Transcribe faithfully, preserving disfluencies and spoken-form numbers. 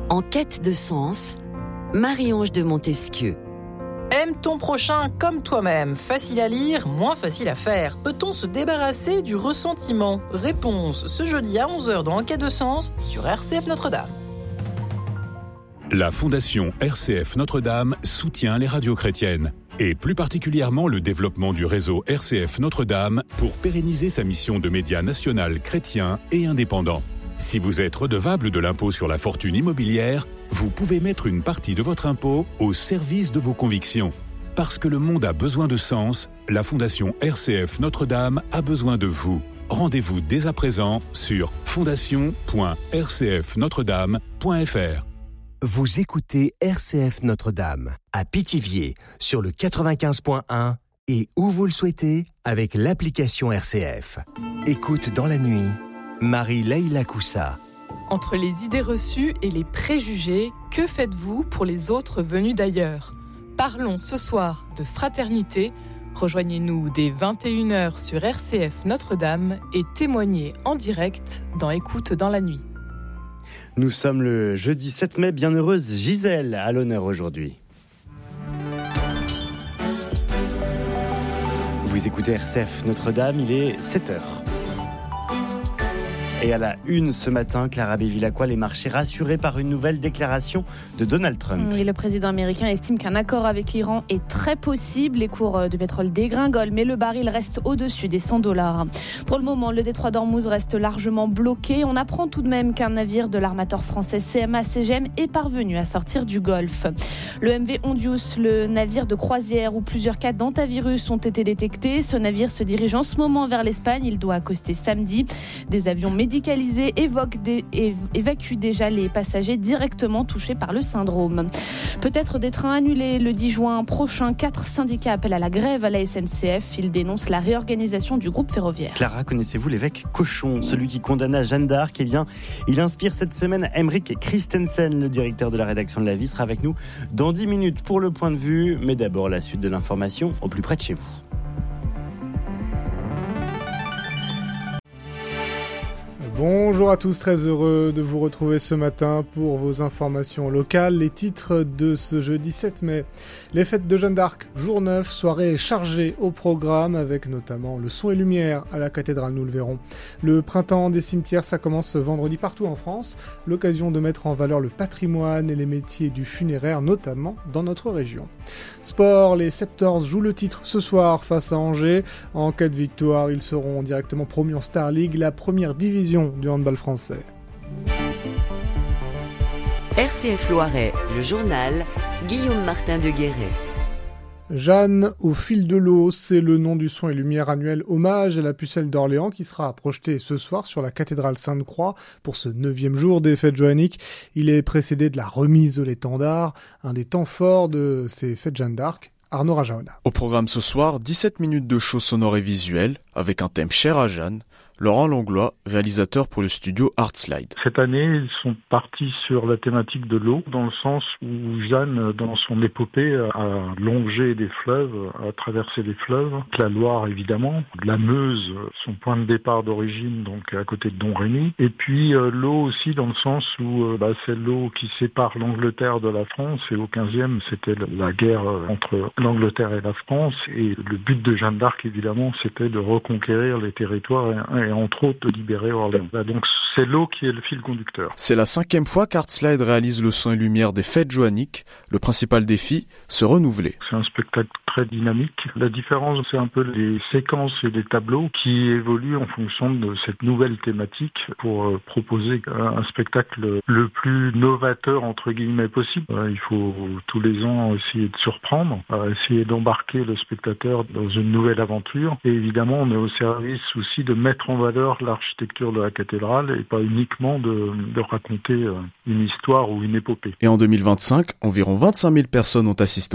En quête de sens, Marie-Ange de Montesquieu. Aime ton prochain comme toi-même. Facile à lire, moins facile à faire. Peut-on se débarrasser du ressentiment ? Réponse ce jeudi à onze heures dans En quête de sens sur R C F Notre-Dame. La Fondation R C F Notre-Dame soutient les radios chrétiennes et plus particulièrement le développement du réseau R C F Notre-Dame pour pérenniser sa mission de média national chrétien et indépendant. Si vous êtes redevable de l'impôt sur la fortune immobilière, vous pouvez mettre une partie de votre impôt au service de vos convictions. Parce que le monde a besoin de sens, la Fondation R C F Notre-Dame a besoin de vous. Rendez-vous dès à présent sur fondation point r c f notre dame point f r. Vous écoutez R C F Notre-Dame à Pithiviers sur le quatre-vingt-quinze point un et où vous le souhaitez avec l'application R C F. Écoute dans la nuit, Marie-Leila Coussa. Entre les idées reçues et les préjugés, que faites-vous pour les autres venus d'ailleurs ? Parlons ce soir de fraternité. Rejoignez-nous dès vingt et une heures sur R C F Notre-Dame et témoignez en direct dans Écoute dans la nuit. Nous sommes le jeudi sept mai, bienheureuse Gisèle à l'honneur aujourd'hui. Vous écoutez R C F Notre-Dame, il est sept heures. Et à la une ce matin, Clara Bévilacqua, les marchés rassurés par une nouvelle déclaration de Donald Trump. Et le président américain estime qu'un accord avec l'Iran est très possible. Les cours de pétrole dégringolent, mais le baril reste au-dessus des cent dollars. Pour le moment, le détroit d'Ormuz reste largement bloqué. On apprend tout de même qu'un navire de l'armateur français C M A C G M est parvenu à sortir du Golfe. Le M V Hondius, le navire de croisière où plusieurs cas d'hantavirus ont été détectés. Ce navire se dirige en ce moment vers l'Espagne. Il doit accoster samedi. Des avions médicalisés évoquent des, évacuent déjà les passagers directement touchés par le syndrome. Peut-être des trains annulés le dix juin prochain. Quatre syndicats appellent à la grève à la S N C F. Ils dénoncent la réorganisation du groupe ferroviaire. Clara, connaissez-vous l'évêque Cochon, celui qui condamna Jeanne d'Arc ? Eh bien, il inspire cette semaine Emeric Christensen, le directeur de la rédaction de La Vie, sera avec nous dans dix minutes pour le point de vue. Mais d'abord, la suite de l'information au plus près de chez vous. Bonjour à tous, très heureux de vous retrouver ce matin pour vos informations locales. Les titres de ce jeudi sept mai. Les fêtes de Jeanne d'Arc, jour neuf, soirée chargée au programme avec notamment le son et lumière à la cathédrale, nous le verrons. Le printemps des cimetières, ça commence ce vendredi partout en France. L'occasion de mettre en valeur le patrimoine et les métiers du funéraire, notamment dans notre région. Sport, les Septors jouent le titre ce soir face à Angers. En cas de victoire, ils seront directement promus en Star League, la première division du handball français. R C F Loiret, le journal, Guillaume Martin de Guéret. Jeanne au fil de l'eau, c'est le nom du son et lumière annuel hommage à la pucelle d'Orléans qui sera projeté ce soir sur la cathédrale Sainte-Croix pour ce neuvième jour des fêtes joanniques. Il est précédé de la remise de l'étendard, un des temps forts de ces fêtes Jeanne d'Arc. Arnaud Rajaona. Au programme ce soir, dix-sept minutes de show sonore et visuel avec un thème cher à Jeanne. Laurent Langlois, réalisateur pour le studio Artslide. Cette année, ils sont partis sur la thématique de l'eau, dans le sens où Jeanne, dans son épopée, a longé des fleuves, a traversé des fleuves. La Loire, évidemment, la Meuse, son point de départ d'origine, donc à côté de Domrémy. Et puis euh, l'eau aussi, dans le sens où euh, bah, c'est l'eau qui sépare l'Angleterre de la France. Et au quinzième, c'était la guerre entre l'Angleterre et la France. Et le but de Jeanne d'Arc, évidemment, c'était de reconquérir les territoires et, et entre autres de libérer Orléans. Donc c'est l'eau qui est le fil conducteur. C'est la cinquième fois qu'Artslide réalise le son et lumière des fêtes joanniques. Le principal défi, se renouveler. C'est un spectacle très dynamique. La différence, c'est un peu les séquences et les tableaux qui évoluent en fonction de cette nouvelle thématique pour euh, proposer un spectacle le plus novateur entre guillemets possible. Euh, il faut tous les ans essayer de surprendre, euh, essayer d'embarquer le spectateur dans une nouvelle aventure. Et évidemment, on est au service aussi de mettre en valeur l'architecture de la cathédrale et pas uniquement de, de raconter une histoire ou une épopée. Et en deux mille vingt-cinq, environ vingt-cinq mille personnes ont assisté